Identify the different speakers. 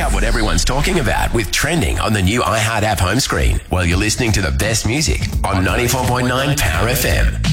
Speaker 1: out what everyone's talking about with Trending on the new iHeart app home screen while you're listening to the best music on 94.9 Power FM.